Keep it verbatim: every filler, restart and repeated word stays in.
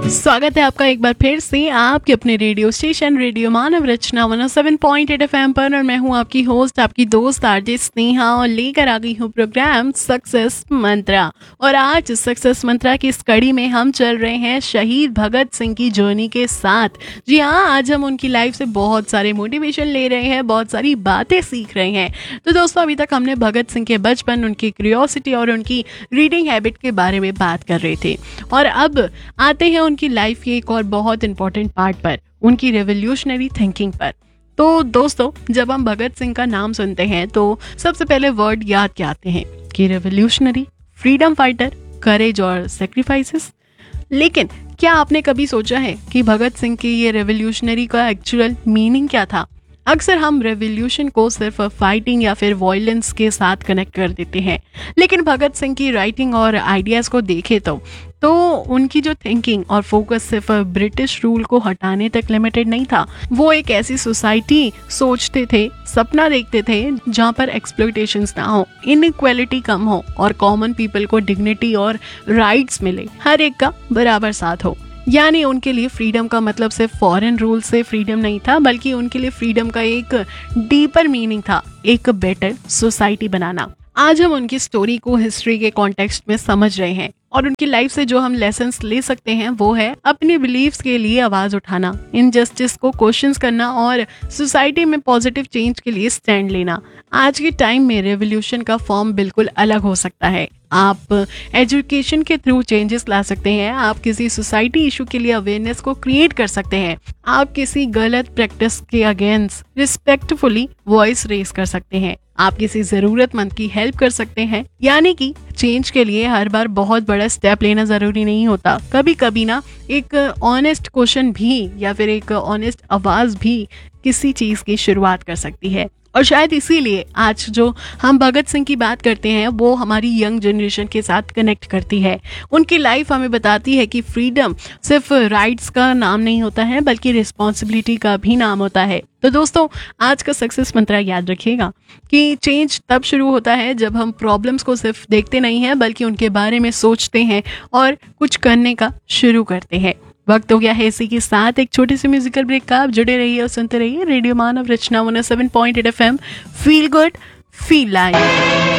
स्वागत है आपका एक बार फिर से आपके अपने रेडियो स्टेशन रेडियो मानव रचना one O seven point eight F M पर। और मैं हूं आपकी होस्ट, आपकी दोस्त आरजे स्नेहा, और लेकर आ गई हूं प्रोग्राम सक्सेस मंत्रा। और आज सक्सेस मंत्रा की इस कड़ी में हम चल रहे हैं शहीद भगत सिंह की जर्नी के साथ। जी हाँ, आज हम उनकी लाइफ से बहुत सारे मोटिवेशन ले रहे हैं, बहुत सारी बातें सीख रहे हैं। तो दोस्तों, अभी तक हमने भगत सिंह के बचपन, उनकी क्यूरियोसिटी और उनकी रीडिंग हैबिट के बारे में बात कर रहे थे। और अब आते हैं उनकी लाइफ के एक और बहुत इंपॉर्टेंट पार्ट पर, उनकी रेवोल्यूशनरी थिंकिंग पर। तो दोस्तों, जब हम भगत सिंह का नाम सुनते हैं तो सबसे पहले वर्ड याद क्या आते हैं कि रेवोल्यूशनरी, फ्रीडम फाइटर, करेज और सेक्रीफाइसेस। लेकिन क्या आपने कभी सोचा है कि भगत सिंह की ये रेवोल्यूशनरी का एक्चुअल मीनिंग क्या था? अक्सर हम रेवोल्यूशन को सिर्फ फाइटिंग या फिर वॉयलेंस के साथ कनेक्ट कर देते हैं, लेकिन भगत सिंह की राइटिंग और आइडियाज़ को देखें तो तो उनकी जो थिंकिंग और फोकस सिर्फ ब्रिटिश रूल को हटाने तक लिमिटेड नहीं था। वो एक ऐसी सोसाइटी सोचते थे, सपना देखते थे जहाँ पर एक्सप्लॉयटेशंस ना हो, इनइक्वालिटी कम हो और कॉमन पीपल को डिग्निटी और राइट्स मिले, हर एक का बराबर साथ हो। यानी उनके लिए फ्रीडम का मतलब सिर्फ फॉरेन रूल से फ्रीडम नहीं था, बल्कि उनके लिए फ्रीडम का एक डीपर मीनिंग था, एक बेटर सोसाइटी बनाना। आज हम उनकी स्टोरी को हिस्ट्री के कॉन्टेक्स्ट में समझ रहे हैं, और उनकी लाइफ से जो हम लेसन्स ले सकते हैं वो है अपनी बिलीव्स के लिए आवाज उठाना, इनजस्टिस को क्वेश्चंस करना और सोसाइटी में पॉजिटिव चेंज के लिए स्टैंड लेना। आज के टाइम में रेवोल्यूशन का फॉर्म बिल्कुल अलग हो सकता है। आप एजुकेशन के थ्रू चेंजेस ला सकते हैं, आप किसी सोसाइटी इशू के लिए अवेयरनेस को क्रिएट कर सकते हैं, आप किसी गलत प्रैक्टिस के अगेंस्ट रिस्पेक्टफुली वॉइस रेज कर सकते हैं, आप किसी जरूरतमंद की हेल्प कर सकते हैं। यानी कि चेंज के लिए हर बार बहुत बड़ा स्टेप लेना जरूरी नहीं होता। कभी कभी ना एक ऑनेस्ट क्वेश्चन भी या फिर एक ऑनेस्ट आवाज भी किसी चीज की शुरुआत कर सकती है। और शायद इसीलिए आज जो हम भगत सिंह की बात करते हैं वो हमारी यंग जनरेशन के साथ कनेक्ट करती है। उनकी लाइफ हमें बताती है कि फ्रीडम सिर्फ राइट्स का नाम नहीं होता है, बल्कि रिस्पॉन्सिबिलिटी का भी नाम होता है। तो दोस्तों, आज का सक्सेस मंत्र याद रखिएगा कि चेंज तब शुरू होता है जब हम प्रॉब्लम्स को सिर्फ देखते नहीं हैं, बल्कि उनके बारे में सोचते हैं और कुछ करने का शुरू करते हैं। वक्त हो गया है इसी के साथ एक छोटे से म्यूजिकल ब्रेक का। आप जुड़े रहिए और सुनते रहिए रेडियो मानव रचना one O seven point eight F M. Feel good, feel live.